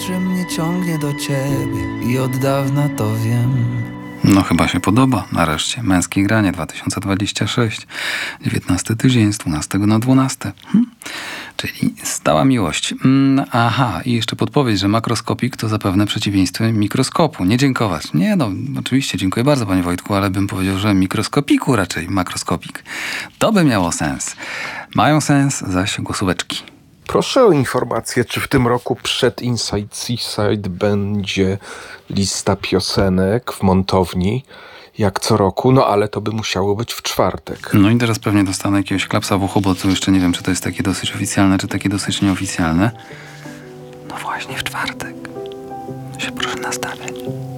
że mnie ciągnie do ciebie i od dawna to wiem. No chyba się podoba. Nareszcie. Męskie granie 2026. 19 tydzień z 12 na 12. Czyli stała miłość. Aha, i jeszcze podpowiedź, że makroskopik to zapewne przeciwieństwo mikroskopu. Nie dziękować. Nie no, oczywiście, dziękuję bardzo panie Wojtku, ale bym powiedział, że mikroskopiku raczej makroskopik. To by miało sens. Mają sens zaś głosóweczki. Proszę o informację, czy w tym roku przed Inside Seaside będzie lista piosenek w montowni, jak co roku, no ale to by musiało być w czwartek. No i teraz pewnie dostanę jakiegoś klapsa w uchu, bo to jeszcze nie wiem, czy to jest takie dosyć oficjalne, czy takie dosyć nieoficjalne. No właśnie w czwartek. Się proszę nastawiać.